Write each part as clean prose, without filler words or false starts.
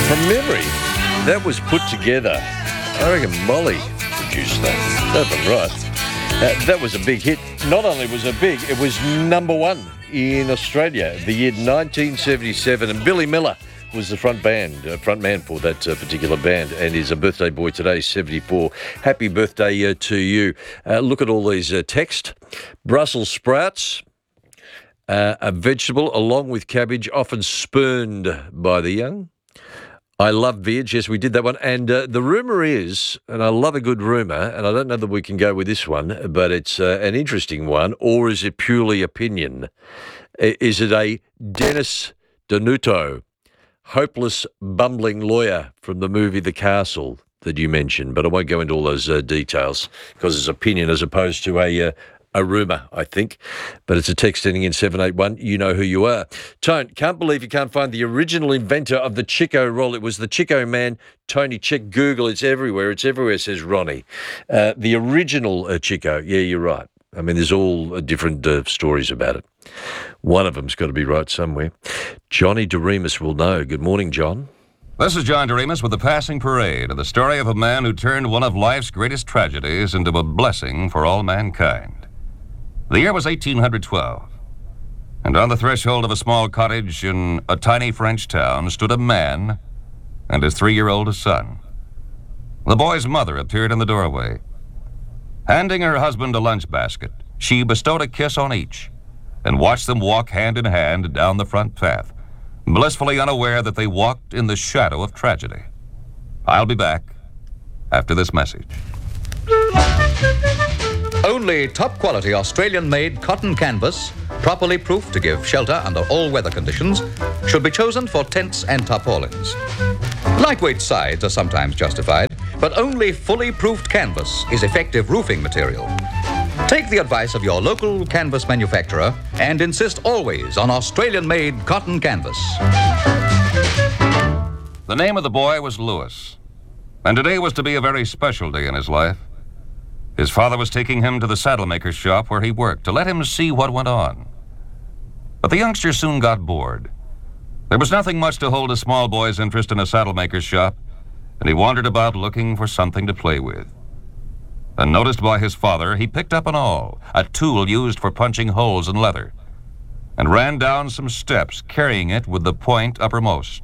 From memory, that was put together. I reckon Molly produced that. That's right. That was a big hit. Not only was it big, it was number one in Australia the year 1977, and Billy Miller was the front man for that particular band, and is a birthday boy today, 74. Happy birthday to you. Look at all these text. Brussels sprouts, a vegetable along with cabbage, often spurned by the young. I love veg. Yes, we did that one. And the rumour is, and I love a good rumour, and I don't know that we can go with this one, but it's an interesting one, or is it purely opinion? Is it a Dennis Danuto, hopeless, bumbling lawyer from the movie The Castle that you mentioned? But I won't go into all those details because it's opinion as opposed to a rumour, I think. But it's a text ending in 781. You know who you are. Tone, can't believe you can't find the original inventor of the Chico roll. It was the Chico man, Tony. Check Google. It's everywhere. It's everywhere, says Ronnie. The original Chico. Yeah, you're right. I mean, there's all different stories about it. One of them's got to be right somewhere. Johnny Doremus will know. Good morning, John. This is John Doremus with The Passing Parade, the story of a man who turned one of life's greatest tragedies into a blessing for all mankind. The year was 1812, and on the threshold of a small cottage in a tiny French town stood a man and his 3-year-old son. The boy's mother appeared in the doorway. Handing her husband a lunch basket, she bestowed a kiss on each and watched them walk hand in hand down the front path, blissfully unaware that they walked in the shadow of tragedy. I'll be back after this message. Only top-quality Australian-made cotton canvas, properly proofed to give shelter under all weather conditions, should be chosen for tents and tarpaulins. Lightweight sides are sometimes justified, but only fully proofed canvas is effective roofing material. Take the advice of your local canvas manufacturer and insist always on Australian-made cotton canvas. The name of the boy was Louis, and today was to be a very special day in his life. His father was taking him to the saddlemaker's shop where he worked to let him see what went on. But the youngster soon got bored. There was nothing much to hold a small boy's interest in a saddlemaker's shop, and he wandered about looking for something to play with. Unnoticed by his father, he picked up an awl, a tool used for punching holes in leather, and ran down some steps, carrying it with the point uppermost.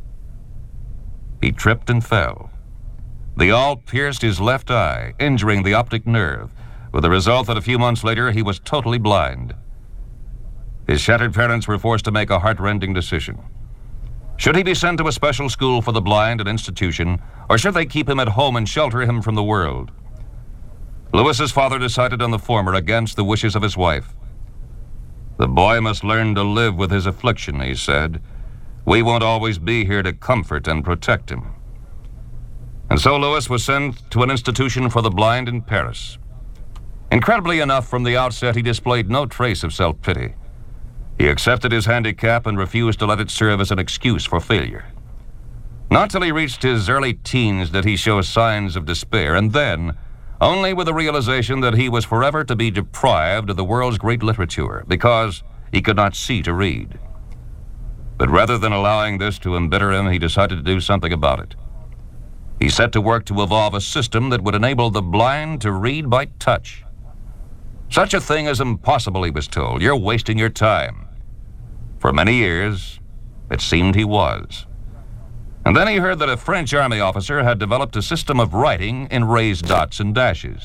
He tripped and fell. The awl pierced his left eye, injuring the optic nerve, with the result that a few months later he was totally blind. His shattered parents were forced to make a heart-rending decision. Should he be sent to a special school for the blind, an institution, or should they keep him at home and shelter him from the world? Louis's father decided on the former against the wishes of his wife. The boy must learn to live with his affliction, he said. We won't always be here to comfort and protect him. And so Louis was sent to an institution for the blind in Paris. Incredibly enough, from the outset, he displayed no trace of self-pity. He accepted his handicap and refused to let it serve as an excuse for failure. Not till he reached his early teens did he show signs of despair, and then only with the realization that he was forever to be deprived of the world's great literature because he could not see to read. But rather than allowing this to embitter him, he decided to do something about it. He set to work to evolve a system that would enable the blind to read by touch. Such a thing is impossible, he was told. You're wasting your time. For many years, it seemed he was. And then he heard that a French army officer had developed a system of writing in raised dots and dashes.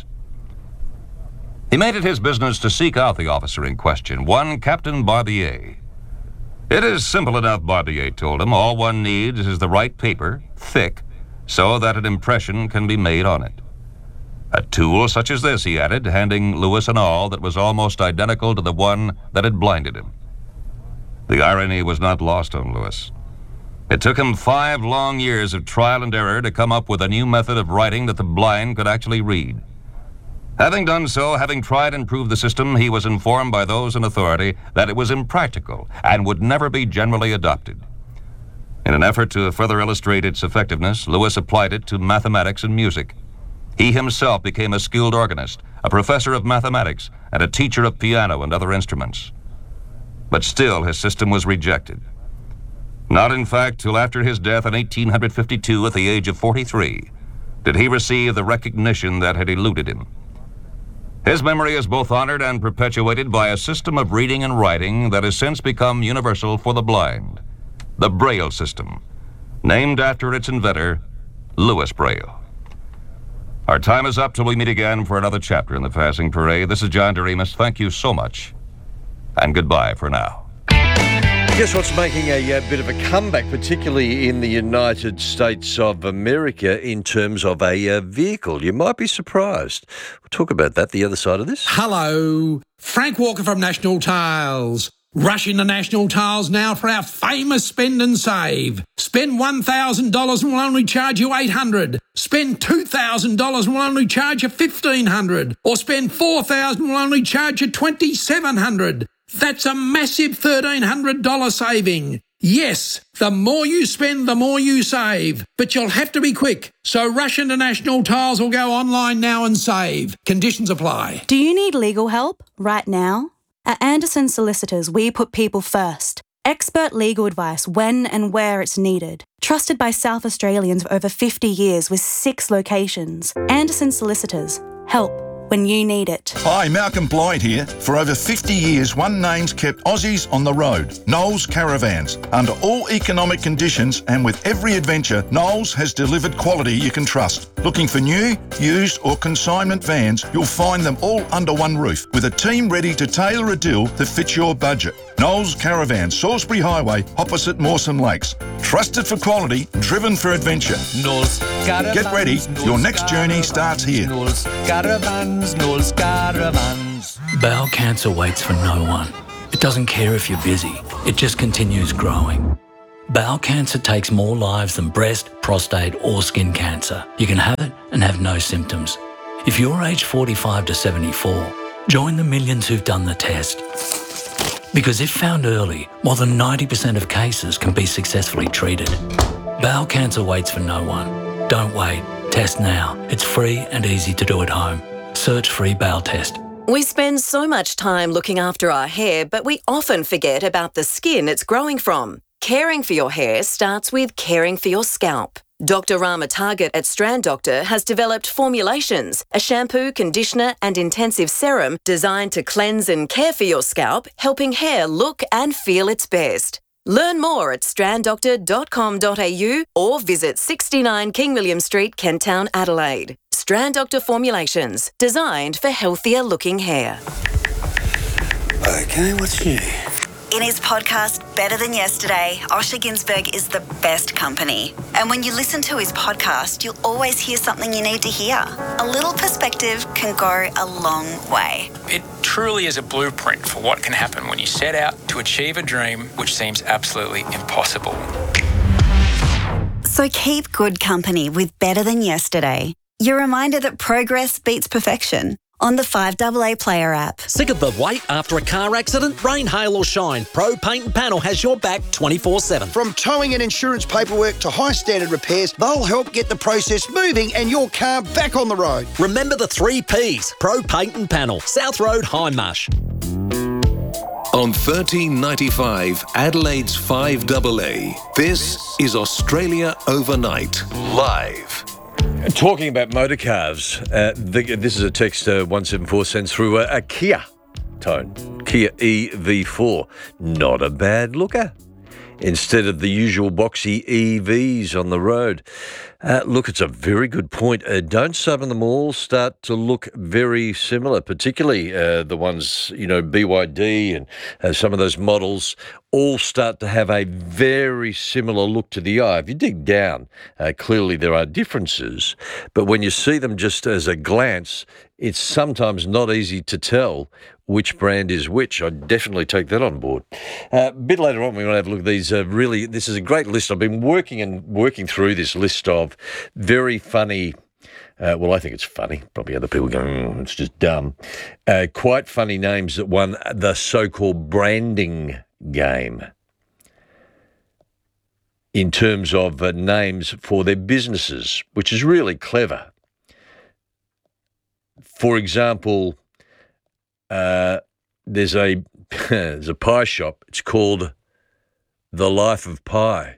He made it his business to seek out the officer in question, one Captain Barbier. It is simple enough, Barbier told him. All one needs is the right paper, thick, so that an impression can be made on it. A tool such as this, he added, handing Louis an awl that was almost identical to the one that had blinded him. The irony was not lost on Louis. It took him 5 long years of trial and error to come up with a new method of writing that the blind could actually read. Having done so, having tried and proved the system, he was informed by those in authority that it was impractical and would never be generally adopted. In an effort to further illustrate its effectiveness, Louis applied it to mathematics and music. He himself became a skilled organist, a professor of mathematics, and a teacher of piano and other instruments. But still, his system was rejected. Not, in fact, till after his death in 1852 at the age of 43 did he receive the recognition that had eluded him. His memory is both honored and perpetuated by a system of reading and writing that has since become universal for the blind, the Braille system, named after its inventor, Louis Braille. Our time is up till we meet again for another chapter in the Passing Parade. This is John Doremus. Thank you so much, and goodbye for now. Guess what's making a bit of a comeback, particularly in the United States of America, in terms of a vehicle? You might be surprised. We'll talk about that the other side of this. Hello, Frank Walker from National Tiles. Rush into National Tiles now for our famous spend and save. Spend $1,000 and we'll only charge you $800. Spend $2,000 and we'll only charge you $1,500. Or spend $4,000 and we'll only charge you $2,700. That's a massive $1,300 saving. Yes, the more you spend, the more you save. But you'll have to be quick. So rush into National Tiles or go online now and save. Conditions apply. Do you need legal help right now? At Anderson Solicitors, we put people first. Expert legal advice when and where it's needed. Trusted by South Australians for over 50 years with 6 locations. Anderson Solicitors. Help when you need it. Hi, Malcolm Blyde here. For over 50 years, one name's kept Aussies on the road. Knowles Caravans. Under all economic conditions and with every adventure, Knowles has delivered quality you can trust. Looking for new, used or consignment vans, you'll find them all under one roof with a team ready to tailor a deal that fits your budget. Knowles Caravans, Salisbury Highway, opposite Mawson Lakes. Trusted for quality, driven for adventure. Knowles Caravans. Get ready, your next journey starts here. Knowles Caravans, Knowles Caravans. Bowel cancer waits for no one. It doesn't care if you're busy, it just continues growing. Bowel cancer takes more lives than breast, prostate or skin cancer. You can have it and have no symptoms. If you're aged 45 to 74, join the millions who've done the test. Because if found early, more than 90% of cases can be successfully treated. Bowel cancer waits for no one. Don't wait. Test now. It's free and easy to do at home. Search free bowel test. We spend so much time looking after our hair, but we often forget about the skin it's growing from. Caring for your hair starts with caring for your scalp. Dr. Rama Target at Strand Doctor has developed formulations, a shampoo, conditioner and intensive serum designed to cleanse and care for your scalp, helping hair look and feel its best. Learn more at stranddoctor.com.au or visit 69 King William Street, Kent Town, Adelaide. Strand Doctor Formulations, designed for healthier looking hair. Okay, what's new? In his podcast, Better Than Yesterday, Osher Günsberg is the best company. And when you listen to his podcast, you'll always hear something you need to hear. A little perspective can go a long way. It truly is a blueprint for what can happen when you set out to achieve a dream which seems absolutely impossible. So keep good company with Better Than Yesterday. Your reminder that progress beats perfection. On the 5AA Player app. Sick of the wait after a car accident? Rain, hail or shine, Pro Paint and Panel has your back 24/7. From towing and insurance paperwork to high standard repairs, they'll help get the process moving and your car back on the road. Remember the 3 Ps. Pro Paint and Panel, South Road, Hindmarsh. On 1395 Adelaide's 5AA, this is Australia Overnight, live. Talking about motor cars, this is a text 174 sent through a Kia Tone, Kia EV4. Not a bad looker. Instead of the usual boxy EVs on the road. Look, it's a very good point. Don't some of them all start to look very similar, particularly the ones, BYD and some of those models all start to have a very similar look to the eye. If you dig down, clearly there are differences, but when you see them just as a glance, it's sometimes not easy to tell which brand is which. I'd definitely take that on board. A bit later on, we're going to have a look at these. This is a great list. I've been working through this list of very funny, well, I think it's funny. Probably other people go, it's just dumb. Quite funny names that won the so-called branding game in terms of names for their businesses, which is really clever. For example, there's a pie shop. It's called The Life of Pi.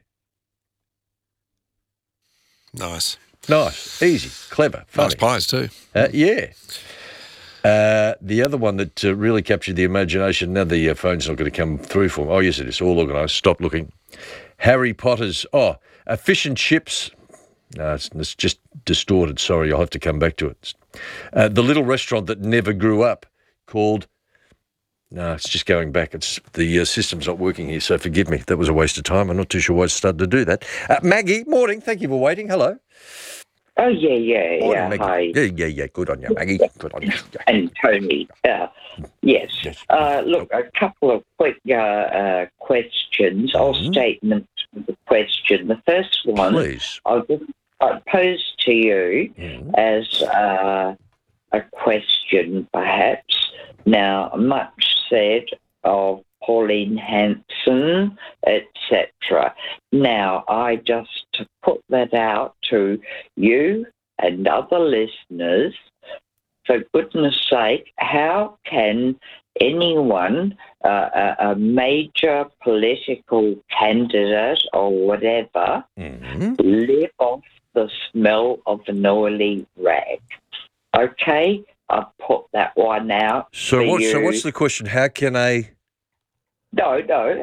Nice. Nice, easy, clever, funny. Nice pies too. Yeah. The other one that really captured the imagination, now the phone's not going to come through for me. Oh, yes, it is. All organised. Stop looking. Harry Potter's, fish and chips. No, it's just distorted. Sorry, I'll have to come back to it. The little restaurant that never grew up called... No, it's just going back. It's the system's not working here, so forgive me. That was a waste of time. I'm not too sure why I started to do that. Maggie, morning. Thank you for waiting. Hello. Oh, yeah, Morning, Maggie. hi. Yeah. Good on you, Maggie. Good on you. And Tony, yes. Look, a couple of quick questions or statements for the question. The first one, Please. I'll pose to you as a question, perhaps. Now, much said of Pauline Hanson, etc. Now, I just to put that out to you and other listeners, for goodness sake, how can anyone, a major political candidate or whatever, live off the smell of an oily rag? Okay, I've put that one out. So what's the question? How can a... No.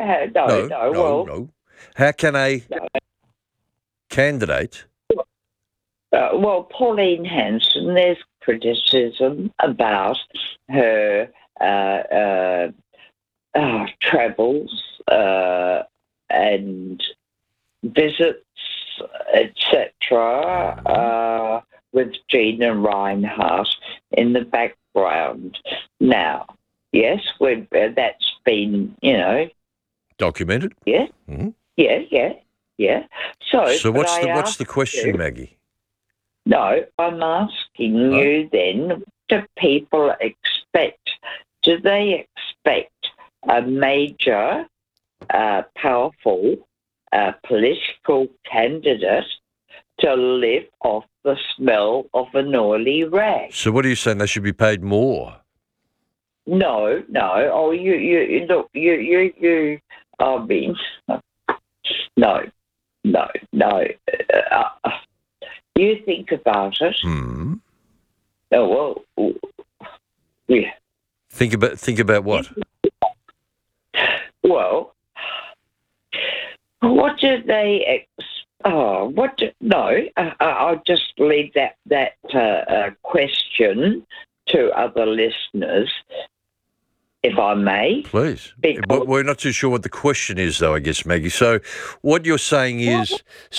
How can a candidate... Well, Pauline Hanson, there's criticism about her travels and visits, etc., with Gina Reinhardt in the background. Now, yes, that's been, documented? Yeah. Mm-hmm. Yeah. So what's the question, Maggie? No, I'm asking you then, what do people expect? Do they expect a major, powerful political candidate to live off the smell of an oily rag? So what are you saying? They should be paid more? No. Oh, you look, you. I mean, no. You think about it. Oh well, yeah. Think about what? Well, what do they? I'll just leave that question to other listeners, if I may. Please. But we're not too sure what the question is, though, I guess, Maggie. So what you're saying is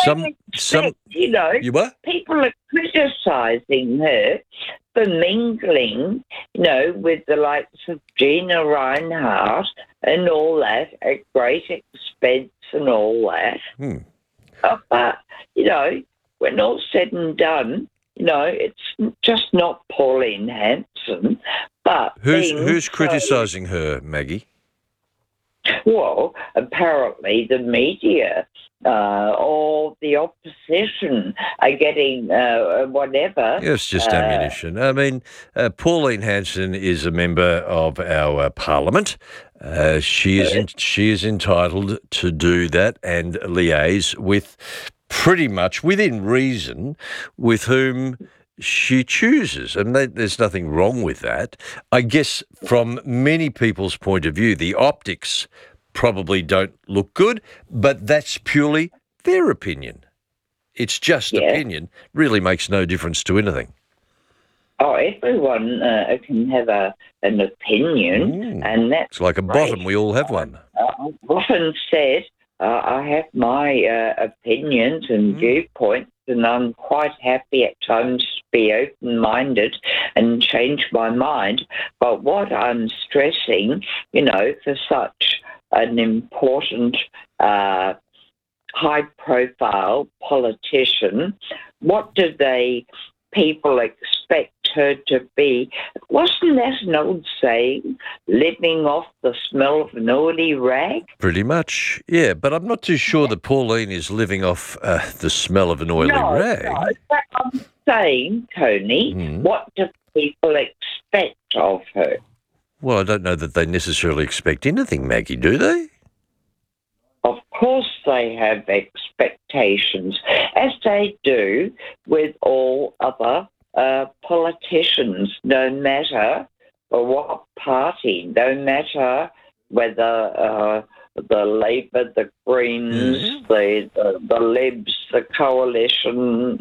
you what? People are criticising her for mingling, with the likes of Gina Reinhardt and all that at great expense and all that. But, when all's said and done, it's just not Pauline Hanson, but... Who's criticising her, Maggie? Well, apparently the media or the opposition are getting whatever... It's just ammunition. I mean, Pauline Hanson is a member of our parliament. She is entitled to do that and liaise with pretty much within reason with whom she chooses. And there's nothing wrong with that. I guess from many people's point of view, the optics probably don't look good, but that's purely their opinion. It's just opinion. Really makes no difference to anything. Oh, everyone can have an opinion, and that's it's like a bottom. We all have one. I've often said I have my opinions and viewpoints, and I'm quite happy at times to be open-minded and change my mind. But what I'm stressing, for such an important high-profile politician, what do people expect her to be? Wasn't that an old saying, living off the smell of an oily rag? Pretty much, yeah. But I'm not too sure that Pauline is living off the smell of an oily rag. No, but I'm saying, Tony, what do people expect of her? Well, I don't know that they necessarily expect anything, Maggie, do they? Of course they have expectations, as they do with all other politicians, no matter what party, no matter whether the Labour, the Greens, the Libs, the Coalition,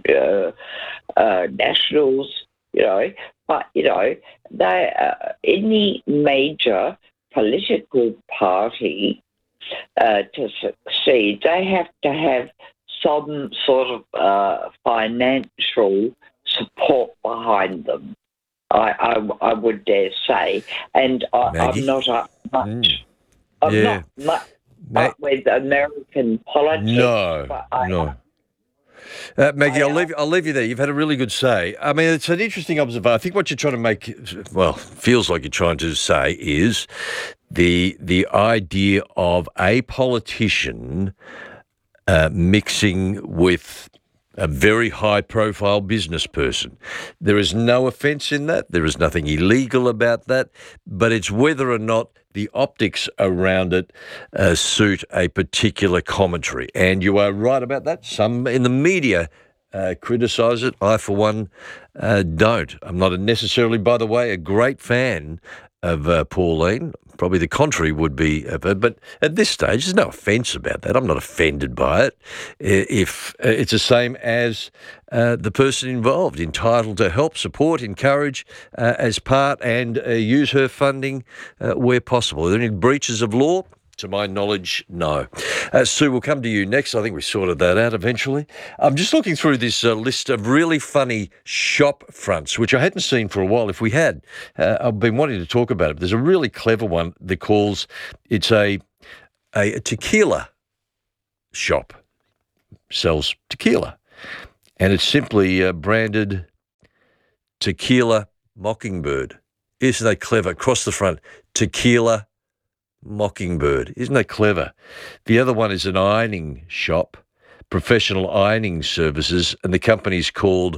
Nationals, but, they any major political party to succeed, they have to have some sort of financial support behind them. I would dare say, and I'm not much. I'm not much up with American politics. No. Maggie, I'll leave you there. You've had a really good say. I mean, it's an interesting observation. I think what you're trying to make, feels like you're trying to say is the idea of a politician mixing with a very high-profile business person. There is no offence in that. There is nothing illegal about that. But it's whether or not the optics around it suit a particular commentary. And you are right about that. Some in the media criticise it. I, for one, don't. I'm not necessarily, by the way, a great fan of Pauline. Probably the contrary would be of her. But at this stage, there's no offence about that. I'm not offended by it. If it's the same as the person involved, entitled to help, support, encourage as part and use her funding where possible. Are there any breaches of law? To my knowledge, no. Sue, we'll come to you next. I think we sorted that out eventually. I'm just looking through this list of really funny shop fronts, which I hadn't seen for a while. If we had, I've been wanting to talk about it. But there's a really clever one that it's a tequila shop, sells tequila. And it's simply branded Tequila Mockingbird. Isn't that clever? Across the front, Tequila Mockingbird. Isn't that clever? The other one is an ironing shop, professional ironing services, and the company's called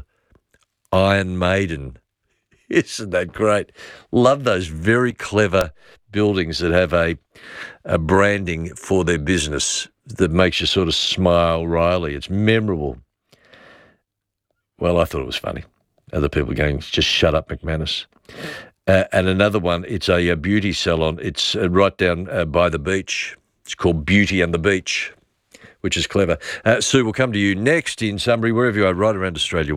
Iron Maiden. Isn't that great? Love those very clever buildings that have a branding for their business that makes you sort of smile wryly. It's memorable. Well, I thought it was funny. Other people going, just shut up, McManus. And another one, it's a beauty salon. It's right down by the beach. It's called Beauty and the Beach, which is clever. Sue, we'll come to you next in Sunbury, wherever you are, right around Australia,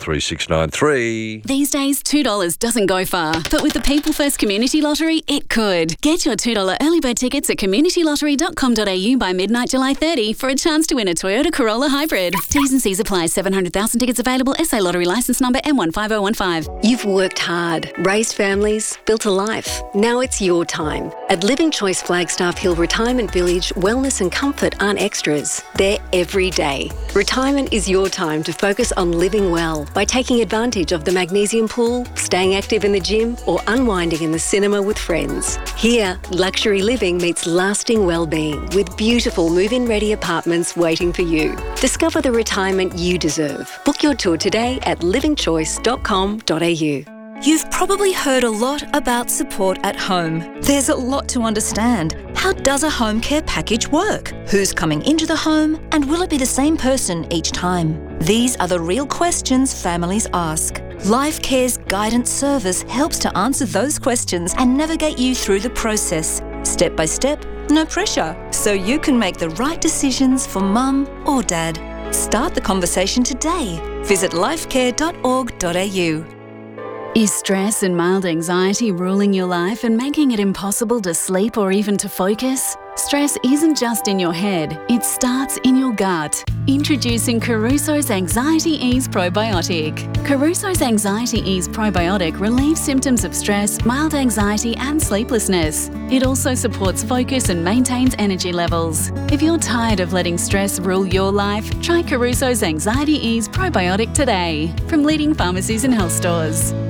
133693. These days, $2 doesn't go far, but with the People First Community Lottery, it could. Get your $2 early bird tickets at communitylottery.com.au by midnight July 30 for a chance to win a Toyota Corolla Hybrid. T's and C's apply. 700,000 tickets available. SA Lottery licence number M15015. You've worked hard, raised families, built a life. Now it's your time. At Living Choice Flagstaff Hill Retirement Village, wellness and comfort aren't extras. They're every day. Retirement is your time to focus on living well by taking advantage of the magnesium pool, staying active in the gym, or unwinding in the cinema with friends. Here, luxury living meets lasting well-being with beautiful move-in ready apartments waiting for you. Discover the retirement you deserve. Book your tour today at livingchoice.com.au. You've probably heard a lot about support at home. There's a lot to understand. How does a home care package work? Who's coming into the home? And will it be the same person each time? These are the real questions families ask. Life Care's guidance service helps to answer those questions and navigate you through the process. Step by step, no pressure, so you can make the right decisions for mum or dad. Start the conversation today. Visit lifecare.org.au. Is stress and mild anxiety ruling your life and making it impossible to sleep or even to focus? Stress isn't just in your head, it starts in your gut. Introducing Caruso's Anxiety Ease Probiotic. Caruso's Anxiety Ease Probiotic relieves symptoms of stress, mild anxiety and sleeplessness. It also supports focus and maintains energy levels. If you're tired of letting stress rule your life, try Caruso's Anxiety Ease Probiotic today from leading pharmacies and health stores.